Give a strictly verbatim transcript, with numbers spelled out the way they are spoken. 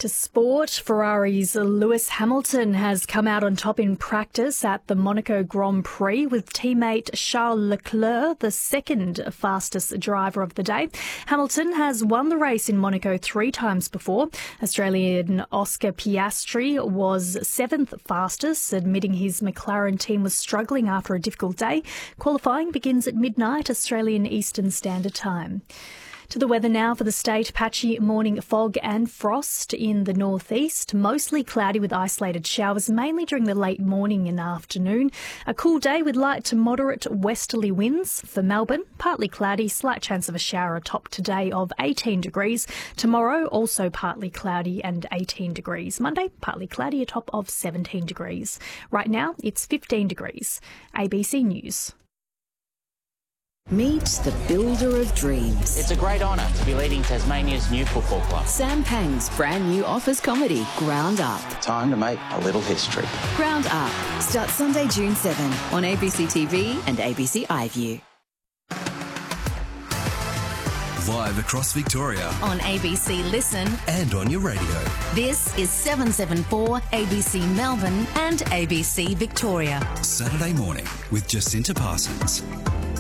To sport, Ferrari's Lewis Hamilton has come out on top in practice at the Monaco Grand Prix with teammate Charles Leclerc, the second fastest driver of the day. Hamilton has won the race in Monaco three times before. Australian Oscar Piastri was seventh fastest, admitting his McLaren team was struggling after a difficult day. Qualifying begins at midnight Australian Eastern Standard Time. To the weather now for the state. Patchy morning fog and frost in the northeast. Mostly cloudy with isolated showers, mainly during the late morning and afternoon. A cool day with light to moderate westerly winds. For Melbourne, partly cloudy, slight chance of a shower, a top today of eighteen degrees. Tomorrow, also partly cloudy and eighteen degrees. Monday, partly cloudy, a top of seventeen degrees. Right now, it's fifteen degrees. A B C News. Meet the builder of dreams. It's a great honour to be leading Tasmania's new football club. Sam Pang's brand new office comedy, Ground Up. Time to make a little history. Ground Up starts Sunday, June seventh on A B C T V and A B C iView. Live across Victoria. On A B C Listen. And on your radio. This is seven seven four A B C Melbourne and A B C Victoria. Saturday morning with Jacinta Parsons.